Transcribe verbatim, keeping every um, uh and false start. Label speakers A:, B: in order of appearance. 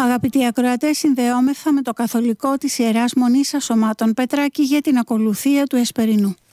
A: Αγαπητοί ακροατές, συνδεόμεθα με το καθολικό της Ιεράς Μονής Ασωμάτων Πετράκη για την ακολουθία του Εσπερινού.